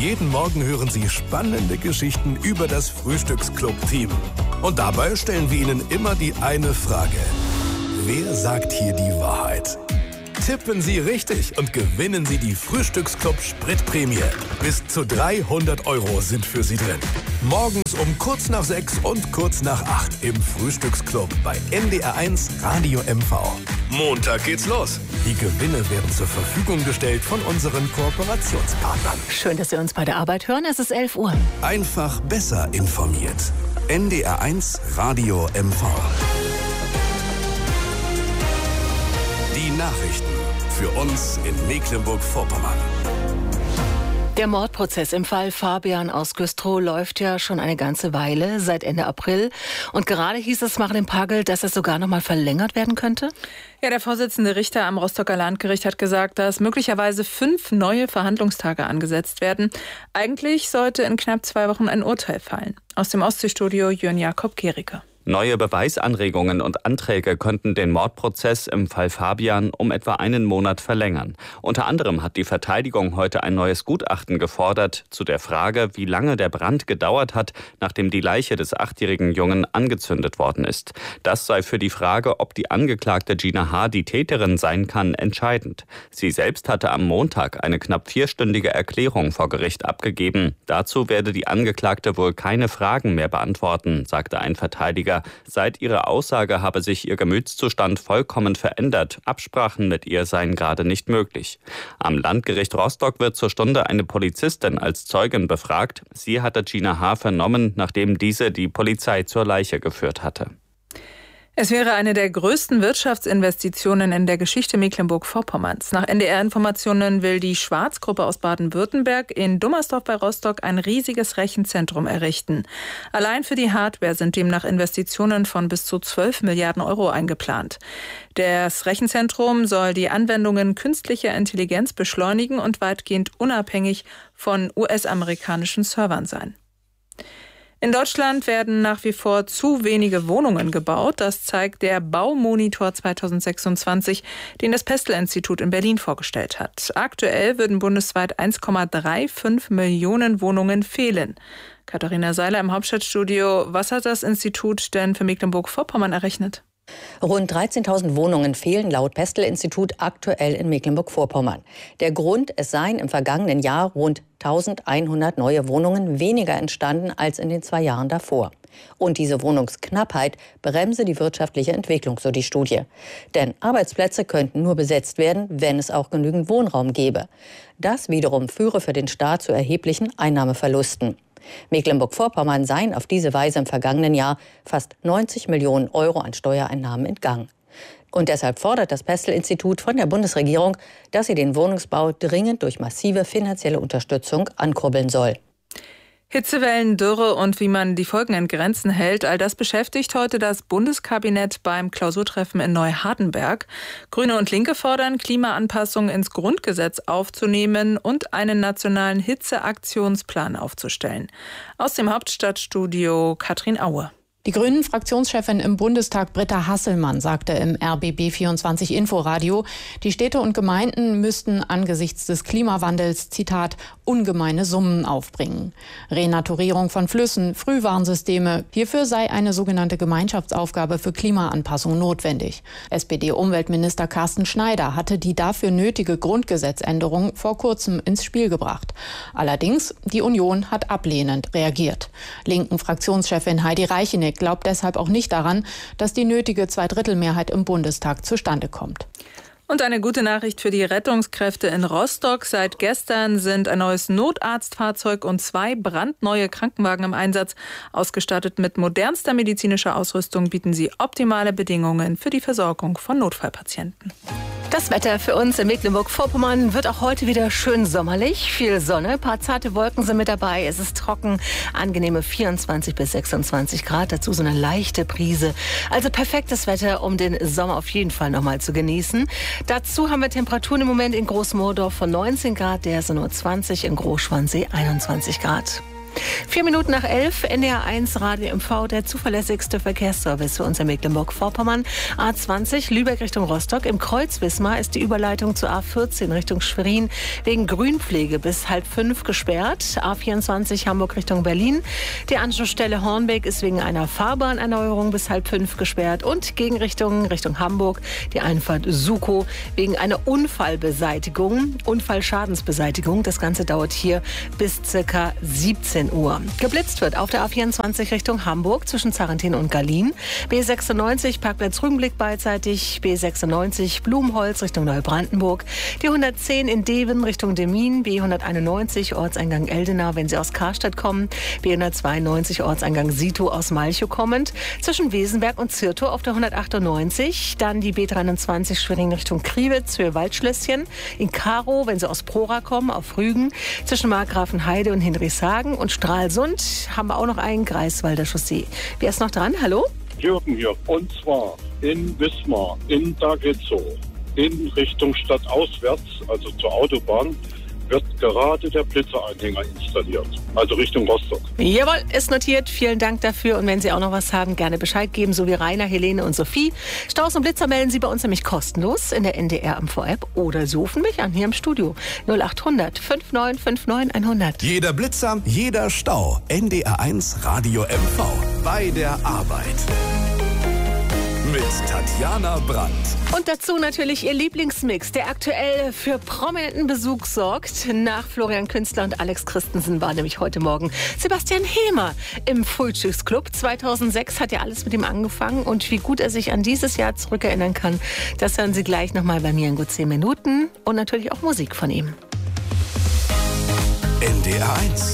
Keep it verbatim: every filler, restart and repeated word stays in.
Jeden Morgen hören Sie spannende Geschichten über das Frühstücksclub-Team. Und dabei stellen wir Ihnen immer die eine Frage. Wer sagt hier die Wahrheit? Tippen Sie richtig und gewinnen Sie die Frühstücksclub Spritprämie. Bis zu dreihundert Euro sind für Sie drin. Morgens um kurz nach sechs und kurz nach acht im Frühstücksclub bei N D R eins Radio M V. Montag geht's los. Die Gewinne werden zur Verfügung gestellt von unseren Kooperationspartnern. Schön, dass Sie uns bei der Arbeit hören. Es ist elf Uhr. Einfach besser informiert. N D R eins Radio M V. Die Nachrichten für uns in Mecklenburg-Vorpommern. Der Mordprozess im Fall Fabian aus Güstrow läuft ja schon eine ganze Weile, seit Ende April. Und gerade hieß es Marlene Pagel, dass es sogar noch mal verlängert werden könnte? Ja, der Vorsitzende Richter am Rostocker Landgericht hat gesagt, dass möglicherweise fünf neue Verhandlungstage angesetzt werden. Eigentlich sollte in knapp zwei Wochen ein Urteil fallen. Aus dem Ostseestudio Jörn Jakob Gericke. Neue Beweisanregungen und Anträge könnten den Mordprozess im Fall Fabian um etwa einen Monat verlängern. Unter anderem hat die Verteidigung heute ein neues Gutachten gefordert zu der Frage, wie lange der Brand gedauert hat, nachdem die Leiche des achtjährigen Jungen angezündet worden ist. Das sei für die Frage, ob die Angeklagte Gina H. die Täterin sein kann, entscheidend. Sie selbst hatte am Montag eine knapp vierstündige Erklärung vor Gericht abgegeben. Dazu werde die Angeklagte wohl keine Fragen mehr beantworten, sagte ein Verteidiger. Seit ihrer Aussage habe sich ihr Gemütszustand vollkommen verändert. Absprachen mit ihr seien gerade nicht möglich. Am Landgericht Rostock wird zur Stunde eine Polizistin als Zeugin befragt. Sie hatte Gina H. vernommen, nachdem diese die Polizei zur Leiche geführt hatte. Es wäre eine der größten Wirtschaftsinvestitionen in der Geschichte Mecklenburg-Vorpommerns. Nach N D R-Informationen will die Schwarz-Gruppe aus Baden-Württemberg in Dummersdorf bei Rostock ein riesiges Rechenzentrum errichten. Allein für die Hardware sind demnach Investitionen von bis zu zwölf Milliarden Euro eingeplant. Das Rechenzentrum soll die Anwendungen künstlicher Intelligenz beschleunigen und weitgehend unabhängig von U S-amerikanischen Servern sein. In Deutschland werden nach wie vor zu wenige Wohnungen gebaut. Das zeigt der Baumonitor zweitausendsechsundzwanzig, den das Pestel-Institut in Berlin vorgestellt hat. Aktuell würden bundesweit eins Komma fünfunddreißig Millionen Wohnungen fehlen. Katharina Seiler im Hauptstadtstudio. Was hat das Institut denn für Mecklenburg-Vorpommern errechnet? Rund dreizehntausend Wohnungen fehlen laut Pestel-Institut aktuell in Mecklenburg-Vorpommern. Der Grund, es seien im vergangenen Jahr rund eintausendeinhundert neue Wohnungen weniger entstanden als in den zwei Jahren davor. Und diese Wohnungsknappheit bremse die wirtschaftliche Entwicklung, so die Studie. Denn Arbeitsplätze könnten nur besetzt werden, wenn es auch genügend Wohnraum gäbe. Das wiederum führe für den Staat zu erheblichen Einnahmeverlusten. Mecklenburg-Vorpommern seien auf diese Weise im vergangenen Jahr fast neunzig Millionen Euro an Steuereinnahmen entgangen. Und deshalb fordert das Pestel-Institut von der Bundesregierung, dass sie den Wohnungsbau dringend durch massive finanzielle Unterstützung ankurbeln soll. Hitzewellen, Dürre und wie man die Folgen in Grenzen hält, all das beschäftigt heute das Bundeskabinett beim Klausurtreffen in Neuhardenberg. Grüne und Linke fordern, Klimaanpassungen ins Grundgesetz aufzunehmen und einen nationalen Hitzeaktionsplan aufzustellen. Aus dem Hauptstadtstudio Katrin Aue. Die Grünen-Fraktionschefin im Bundestag Britta Hasselmann sagte im R B B vierundzwanzig Inforadio, die Städte und Gemeinden müssten angesichts des Klimawandels, Zitat, ungemeine Summen aufbringen. Renaturierung von Flüssen, Frühwarnsysteme, hierfür sei eine sogenannte Gemeinschaftsaufgabe für Klimaanpassung notwendig. S P D-Umweltminister Carsten Schneider hatte die dafür nötige Grundgesetzänderung vor kurzem ins Spiel gebracht. Allerdings, die Union hat ablehnend reagiert. Linken Fraktionschefin Heidi Reicheneck glaubt deshalb auch nicht daran, dass die nötige Zweidrittelmehrheit im Bundestag zustande kommt. Und eine gute Nachricht für die Rettungskräfte in Rostock. Seit gestern sind ein neues Notarztfahrzeug und zwei brandneue Krankenwagen im Einsatz. Ausgestattet mit modernster medizinischer Ausrüstung bieten sie optimale Bedingungen für die Versorgung von Notfallpatienten. Das Wetter für uns in Mecklenburg-Vorpommern wird auch heute wieder schön sommerlich. Viel Sonne, ein paar zarte Wolken sind mit dabei. Es ist trocken, angenehme vierundzwanzig bis sechsundzwanzig Grad. Dazu so eine leichte Brise. Also perfektes Wetter, um den Sommer auf jeden Fall noch mal zu genießen. Dazu haben wir Temperaturen im Moment in Großmoordorf von neunzehn Grad, der ist nur zwanzig, in Großschwansee einundzwanzig Grad. Vier Minuten nach elf, N D R eins Radio M V, der zuverlässigste Verkehrsservice für uns in Mecklenburg-Vorpommern. A zwanzig, Lübeck Richtung Rostock. Im Kreuz Wismar ist die Überleitung zur A vierzehn Richtung Schwerin wegen Grünpflege bis halb fünf gesperrt. A vierundzwanzig, Hamburg Richtung Berlin. Die Anschlussstelle Hornbeck ist wegen einer Fahrbahnerneuerung bis halb fünf gesperrt. Und Gegenrichtung Richtung Hamburg, die Einfahrt Sukow wegen einer Unfallbeseitigung, Unfallschadensbeseitigung. Das Ganze dauert hier bis circa siebzehn Uhr. Geblitzt wird auf der A vierundzwanzig Richtung Hamburg zwischen Zarrentin und Gallien. B sechsundneunzig, Parkplatz Rügenblick beidseitig. B sechsundneunzig, Blumenholz Richtung Neubrandenburg. Die hundertzehn in Deven Richtung Demmin. B hunderteinundneunzig, Ortseingang Eldenau, wenn Sie aus Karstadt kommen. B hundertzweiundneunzig, Ortseingang Sito aus Malchow kommend. Zwischen Wesenberg und Zirtow auf der hundertachtundneunzig. Dann die B dreiundzwanzig Schwerin Richtung Kriwitz, Höhe Waldschlösschen. In Karow, wenn Sie aus Prora kommen, auf Rügen. Zwischen Markgrafenheide und Hinrichshagen und Stralsund haben wir auch noch einen Greifswalder Chaussee. Wer ist noch dran? Hallo? Jürgen hier. Und zwar in Wismar, in Dagritzow, in Richtung Stadt auswärts, also zur Autobahn, wird gerade der Blitzeranhänger installiert. Also Richtung Rostock. Jawohl, ist notiert. Vielen Dank dafür. Und wenn Sie auch noch was haben, gerne Bescheid geben, so wie Rainer, Helene und Sophie. Staus und Blitzer melden Sie bei uns nämlich kostenlos in der N D R M V-App oder Sie rufen mich an hier im Studio. null achthundert fünfundneunzig neunundfünfzig hundert. Jeder Blitzer, jeder Stau. N D R eins Radio M V. Bei der Arbeit. Mit Tatjana Brandt. Und dazu natürlich Ihr Lieblingsmix, der aktuell für prominenten Besuch sorgt. Nach Florian Künstler und Alex Christensen war nämlich heute Morgen Sebastian Hemer im Frühstücksclub. zweitausendsechs hat ja alles mit ihm angefangen. Und wie gut er sich an dieses Jahr zurückerinnern kann, das hören Sie gleich nochmal bei mir in gut zehn Minuten. Und natürlich auch Musik von ihm. N D R eins.